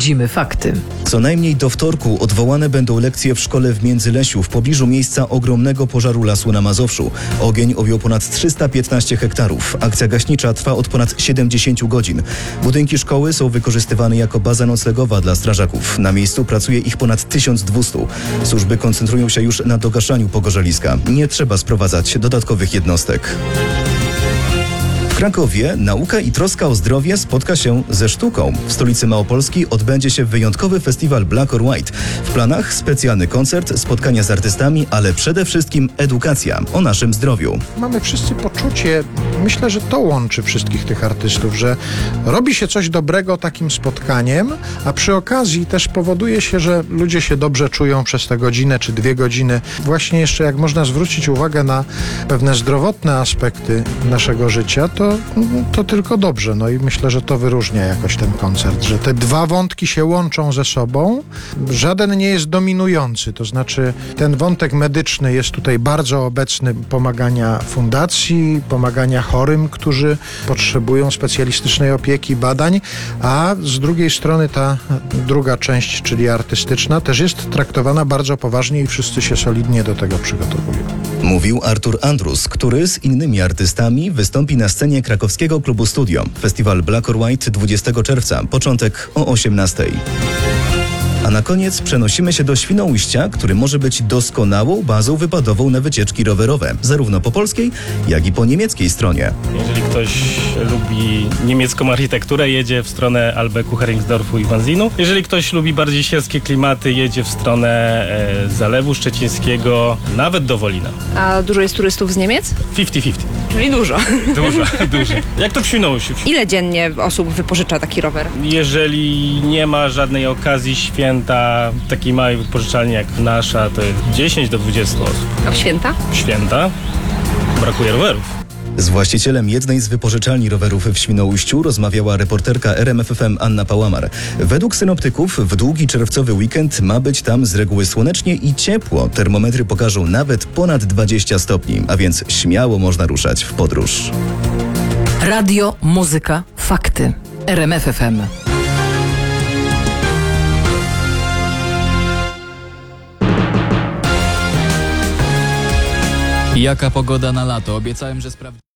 Sprawdzimy fakty. Co najmniej do wtorku odwołane będą lekcje w szkole w Międzylesiu w pobliżu miejsca ogromnego pożaru lasu na Mazowszu. Ogień objął ponad 315 hektarów. Akcja gaśnicza trwa od ponad 70 godzin. Budynki szkoły są wykorzystywane jako baza noclegowa dla strażaków. Na miejscu pracuje ich ponad 1200. Służby koncentrują się już na dogaszaniu pogorzeliska. Nie trzeba sprowadzać dodatkowych jednostek. W Krakowie nauka i troska o zdrowie spotka się ze sztuką. W stolicy Małopolski odbędzie się wyjątkowy festiwal Black or White. W planach specjalny koncert, spotkania z artystami, ale przede wszystkim edukacja o naszym zdrowiu. Mamy wszyscy poczucie, myślę, że to łączy wszystkich tych artystów, że robi się coś dobrego takim spotkaniem, a przy okazji też powoduje się, że ludzie się dobrze czują przez tę godzinę czy 2 godziny. Właśnie jeszcze jak można zwrócić uwagę na pewne zdrowotne aspekty naszego życia, to tylko dobrze. No i myślę, że to wyróżnia jakoś ten koncert, że te dwa wątki się łączą ze sobą. Żaden nie jest dominujący, to znaczy ten wątek medyczny jest tutaj bardzo obecny, pomagania fundacji, pomagania chorym, którzy potrzebują specjalistycznej opieki, badań, a z drugiej strony ta druga część, czyli artystyczna, też jest traktowana bardzo poważnie i wszyscy się solidnie do tego przygotowują. Mówił Artur Andrus, który z innymi artystami wystąpi na scenie krakowskiego klubu Studio. Festiwal Black or White 20 czerwca, początek o 18:00. A na koniec przenosimy się do Świnoujścia, który może być doskonałą bazą wypadową na wycieczki rowerowe, zarówno po polskiej, jak i po niemieckiej stronie. Jeżeli ktoś lubi niemiecką architekturę, jedzie w stronę Albeku, Heringsdorfu i Wanzinu. Jeżeli ktoś lubi bardziej sielskie klimaty, jedzie w stronę Zalewu Szczecińskiego, nawet do Wolina. A dużo jest turystów z Niemiec? 50-50. Czyli dużo. Dużo. Jak to w Świnoujściu? Ile dziennie osób wypożycza taki rower? Jeżeli nie ma żadnej okazji święta, takiej małej wypożyczalni jak nasza, to jest 10 do 20 osób. A w święta? W święta brakuje rowerów. Z właścicielem jednej z wypożyczalni rowerów w Świnoujściu rozmawiała reporterka RMF FM Anna Pałamar. Według synoptyków w długi czerwcowy weekend ma być tam z reguły słonecznie i ciepło. Termometry pokażą nawet ponad 20 stopni, a więc śmiało można ruszać w podróż. Radio, muzyka, fakty. RMF FM. Jaka pogoda na lato? Obiecałem, że sprawdzę.